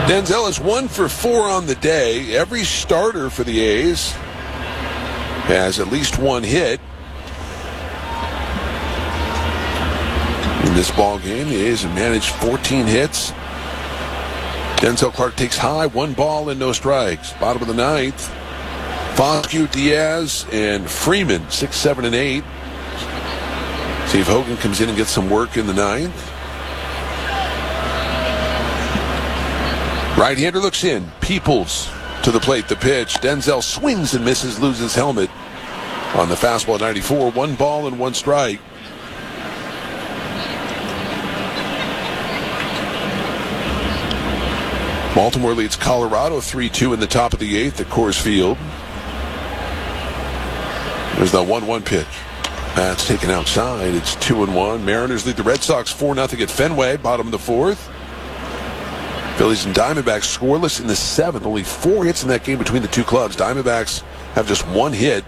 Denzel is 1 for 4 on the day. Every starter for the A's has at least one hit. In this ball game, the A's have managed 14 hits. Denzel Clark takes high, 1 ball and no strikes. Bottom of the ninth, Foscue, Diaz, and Freeman, 6, 7, and 8. See if Hogan comes in and gets some work in the ninth. Right-hander looks in. Peoples to the plate. The pitch. Denzel swings and misses, loses helmet on the fastball at 94. 1 ball and 1 strike. Baltimore leads Colorado 3-2 in the top of the 8th at Coors Field. There's the 1-1 pitch. That's taken outside. It's 2-1. Mariners lead the Red Sox 4-0 at Fenway, bottom of the 4th. Phillies and Diamondbacks scoreless in the 7th. Only 4 hits in that game between the two clubs. Diamondbacks have just 1 hit.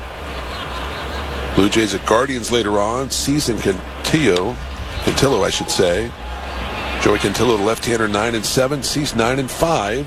Blue Jays at Guardians later on. Cease and Cantillo, I should say. Joey Cantillo, the left-hander, 9-7. Cease 9-5.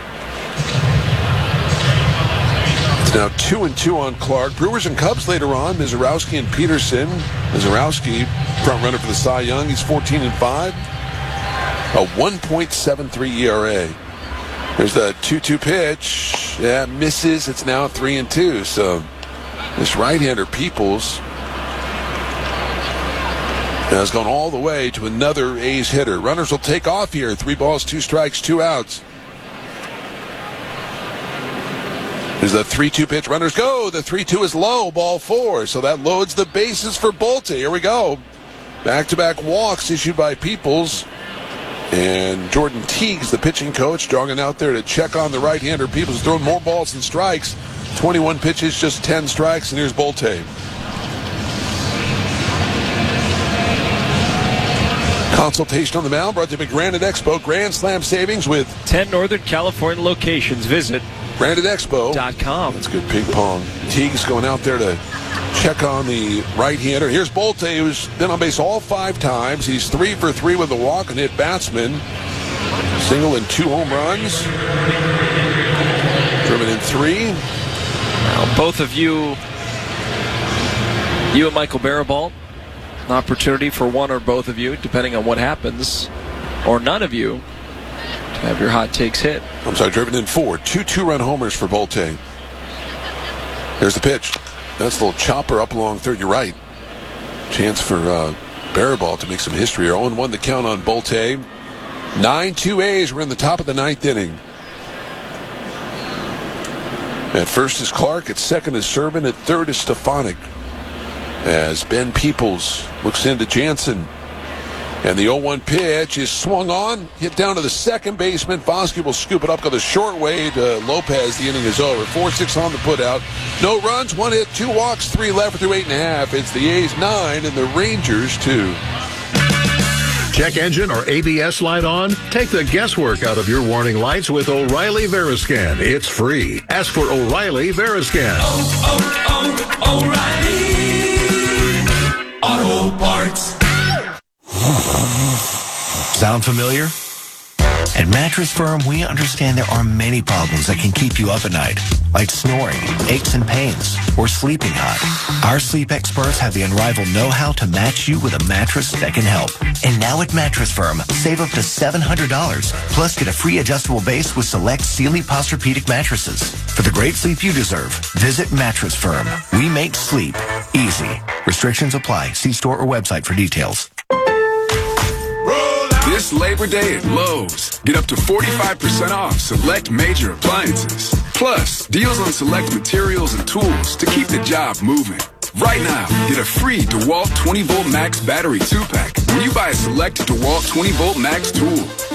It's now 2-2 on Clark. Brewers and Cubs later on. Mizorowski and Peterson. Mizorowski, front runner for the Cy Young. He's 14-5. A 1.73 ERA. There's the 2-2 pitch. Yeah, misses. It's now 3-2. So this right-hander Peoples has gone all the way to another A's hitter. Runners will take off here. 3 balls, 2 strikes, 2 outs. There's the 3-2 pitch. Runners go. The 3-2 is low. Ball 4. So that loads the bases for Bolte. Here we go. Back-to-back walks issued by Peoples. And Jordan Teagues, the pitching coach, jogging out there to check on the right-hander. Peoples throwing more balls than strikes. 21 pitches, just 10 strikes. And here's Bolte. Consultation on the mound brought to you by Granite Expo. Grand Slam savings with 10 Northern California locations. Visit GraniteExpo.com. That's good ping pong. Teagues going out there to check on the right-hander. Here's Bolte, who's been on base all 5 times. He's 3 for 3 with a walk and hit batsman. Single and 2 home runs. Driven in 3. Now, both of you and Michael Barabalt, an opportunity for one or both of you, depending on what happens, or none of you, to have your hot takes hit. I'm sorry, driven in 4. 2 2-run homers for Bolte. There's the pitch. That's a little chopper up along third. You're right. Chance for Barabalt to make some history. 0-1 the count on Bolte. 9-2 A's. We're in the top of the 9th inning. At first is Clark. At second is Serban. At third is Stefanik. As Ben Peoples looks into Jansen. And the 0-1 pitch is swung on, hit down to the second baseman. Foscue will scoop it up, go the short way to Lopez. The inning is over. 4-6 on the putout. No runs, 1 hit, 2 walks, 3 left through 8.5. It's the A's 9 and the Rangers 2. Check engine or ABS light on? Take the guesswork out of your warning lights with O'Reilly Veriscan. It's free. Ask for O'Reilly Veriscan. O'Reilly Auto Parts. Sound familiar? At Mattress Firm, we understand there are many problems that can keep you up at night, like snoring, aches and pains, or sleeping hot. Our sleep experts have the unrivaled know-how to match you with a mattress that can help. And now at Mattress Firm, save up to $700, plus get a free adjustable base with select Sealy Posturepedic mattresses. For the great sleep you deserve, visit Mattress Firm. We make sleep easy. Restrictions apply. See store or website for details. This Labor Day at Lowe's, get up to 45% off select major appliances. Plus, deals on select materials and tools to keep the job moving. Right now, get a free DeWalt 20-volt Max battery 2-pack when you buy a select DeWalt 20-volt Max tool.